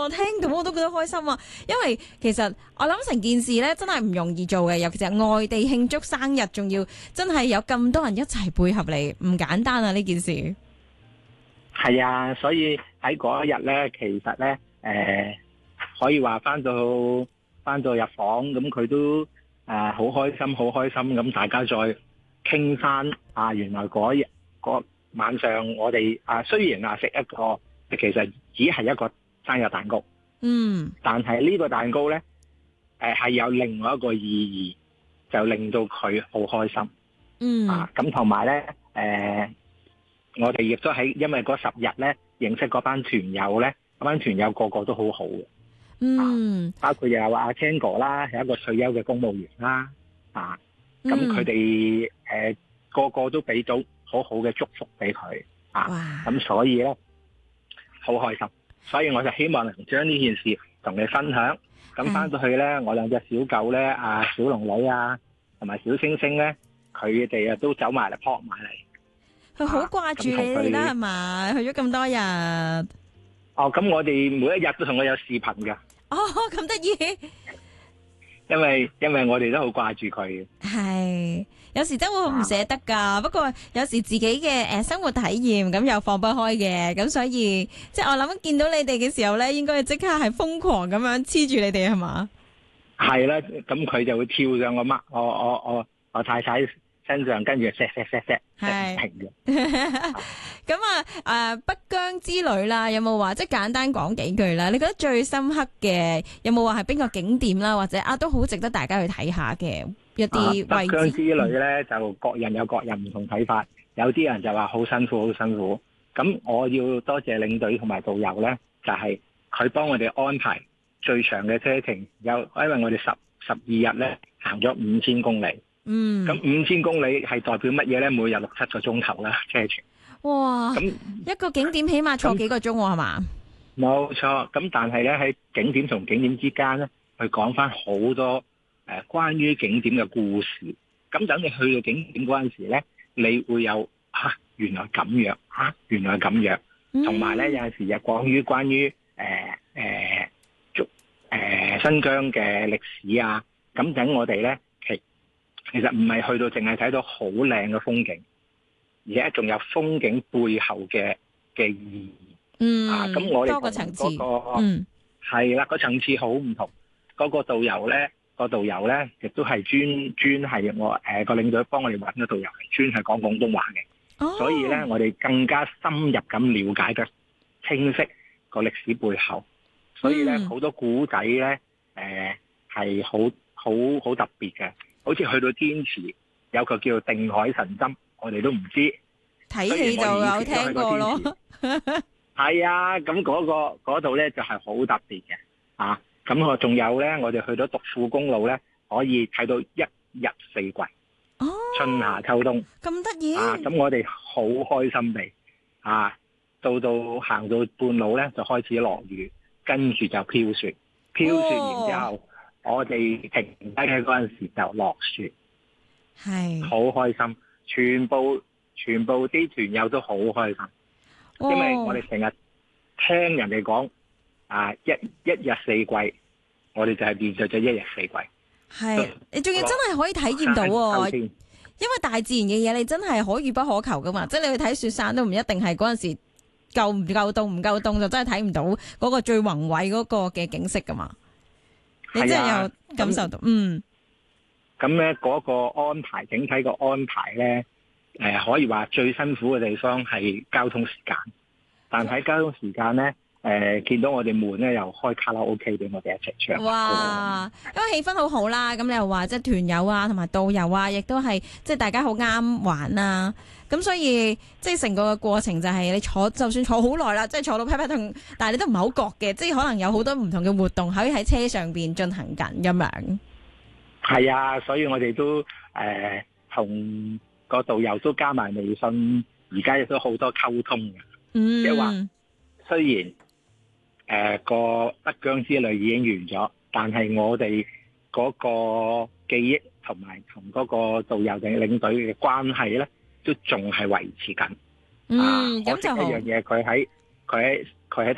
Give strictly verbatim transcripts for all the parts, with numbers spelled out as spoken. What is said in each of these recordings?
我聽到我都覺得開心啊！因為其實我諗成件事咧真係唔容易做嘅，尤其是外地慶祝生日，仲要真係有咁多人一齊配合你，唔簡單啊！呢件事係啊，所以喺嗰一日咧，其實咧，誒、呃，可以話翻到翻到入房，咁佢都誒好開心，好開心，咁大家再傾翻啊，原來嗰日嗰晚上我哋啊，雖然啊食一個，其實只係一個生日蛋糕， 嗯， 但係呢個蛋糕咧，誒、呃、係有另外一個意義，就令到佢好開心， 嗯， 啊，咁同埋咧，誒、呃。我哋亦都喺，因為嗰十日咧，認識嗰班團友咧，嗰班團友個個都好好嘅， 嗯， 啊，包括又有阿 Ken 哥啦，係一個退休嘅公務員啦，啊，咁佢哋誒個個都俾到好好嘅祝福俾佢，啊，咁所以咧好開心，所以我就希望能將呢件事同你分享。咁翻到去咧，我兩隻小狗咧，阿小龍女啊，同埋小星星咧，佢哋啊都走埋嚟撲埋嚟。 佢好掛住你哋啦，係嘛？去咗咁多日。 哦，咁我哋每一日都同佢有視頻㗎。 哦，咁得意。 因為因為我哋都好掛住佢。 係，有時真會好唔捨得噶。不過有時自己嘅誒生活體驗咁又放不開嘅，咁所以即係我諗見到你哋嘅時候咧，應該即刻係瘋狂咁樣黐住你哋係嘛？係啦，咁佢就會跳上我媽，我我我我太太身上，跟住錫錫錫錫，係停嘅。 咁啊，誒，北疆之旅啦，有冇話即係簡單講幾句啦？你覺得最深刻嘅有冇話係邊個景點啦，或者啊都好值得大家去睇下嘅一啲位置？ 北疆之旅咧，就各人有各人唔同睇法，有啲人就話好辛苦，好辛苦。咁我要多謝領隊同埋導遊咧，就係佢幫我哋安排最長嘅車程，有因為我哋十十二日咧行咗五千公里。嗯，咁五千公里係代表乜嘢咧？每日六七個鐘頭啦，車程。哇！咁一個景點起碼坐幾個鐘喎，係嘛？冇錯。咁但係咧喺景點同景點之間咧，去講翻好多誒、呃、關於景點嘅故事。咁等你去到景點嗰陣時咧，你會有嚇、啊、原來咁樣嚇、啊、原來咁樣，同埋咧有陣時又講於關於誒誒中誒新疆嘅歷史啊。咁等我哋咧。其實唔係去到淨係睇到好靚嘅風景，而且仲有風景背後嘅嘅意義。嗯，啊，咁我哋多個層次，嗯，係啦，個層次好唔同。嗰個導遊咧，個導遊咧，亦都係專專係我誒個領隊幫我哋揾嘅導遊，係專係講廣東話嘅。哦，所以咧，我哋更加深入咁了解嘅清晰個歷史背後。所以咧，好多古仔咧，誒係好好好特別嘅。好似去到天池有個叫定海神針，我哋都唔知，睇戲就有聽過咯。係啊，咁嗰、嗰個嗰度咧就係好特別嘅啊！咁我仲有咧，我哋去到獨富公路咧，可以睇到一日四季，哦，春夏秋冬，咁得意啊！咁我哋好開心地啊，到到行到半路咧就開始落雨，跟住就飄雪，飄雪然之後。哦，我哋停低嘅嗰陣時就落雪，係好開心，全部全部啲團友都好開心，哦，因為我哋成日聽人哋講啊，一一日四季，我哋就係變咗咗一日四季。係，你仲要真係可以體驗到喎，因為大自然嘅嘢你真係可遇不可求噶嘛，即係你去睇雪山都唔一定係嗰陣時夠唔夠凍，唔夠凍就真係睇唔到嗰個最宏偉嗰個嘅景色噶嘛。你真係有感受到，嗯，咁咧嗰個安排，整體個安排咧，誒、呃，可以話最辛苦嘅地方係交通時間，但喺交通時間咧，誒、呃，見到我哋門咧又開卡拉 OK 俾我哋一齊唱。哇，因為氣氛好好啦，咁你又話即係團友啊，同埋導遊啊，亦都係即係大家好啱玩啊。咁所以即係成個過程就係你坐，就算坐好耐啦，即係坐到啪啪痛，但係你都唔係好覺嘅，即係可能有好多唔同嘅活動可以喺車上邊進行緊咁樣。係啊，所以我哋都誒同個導遊都加埋微信，而家亦都好多溝通嘅。嗯，即係話雖然誒個、呃、北疆之旅已經完咗，但係我哋嗰個記憶同埋同嗰個導遊定領隊嘅關係咧，都仲係維持緊。嗯，咁就好。一樣嘢，佢喺佢喺佢喺大陸，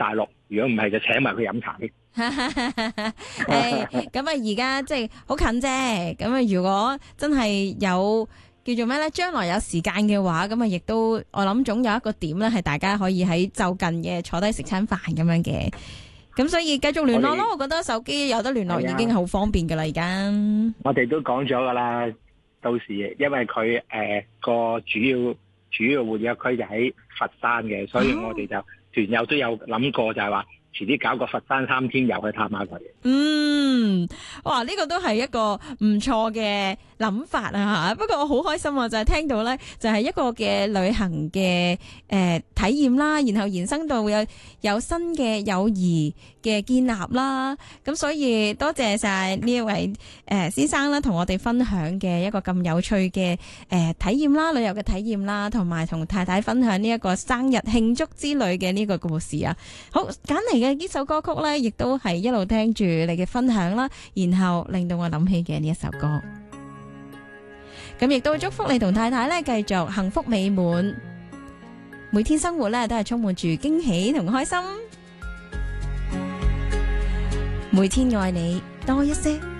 如果唔係就請埋佢飲茶添。 誒，咁啊，而家即係好近啫。咁啊，如果真係有叫做咩咧，將來有時間嘅話，咁啊，亦都我諗總有一個點咧，係大家可以喺就近嘅坐低食餐飯咁樣嘅。咁所以繼續聯絡咯。我覺得手機有得聯絡已經好方便噶啦，而家。 我哋都講咗噶啦，到時因為佢誒個主要主要活躍區就喺佛山嘅，所以我哋就團友都有諗過，就係話遲啲搞個佛山三天遊去探下佢。嗯， 哇！呢、這個都係一個唔錯嘅諗法啊吓。不過我好開心啊，就係、是、聽到咧，就係、是、一個嘅旅行嘅誒、呃、體驗啦，然後延伸到有有新嘅友誼嘅建立啦。咁所以多謝晒呢一位誒、呃、先生啦，同我哋分享嘅一個咁有趣嘅誒、呃、體驗啦，旅遊嘅體驗啦，同埋同太太分享呢一個生日慶祝之旅嘅呢個故事啊。好，揀嚟嘅呢首歌曲咧，亦都係一路聽住你嘅分享啦，然後令到我諗起嘅呢一首歌。咁亦都祝福你同太太咧繼續幸福美滿，每天生活咧都係充滿住驚喜同開心，每天愛你多一些。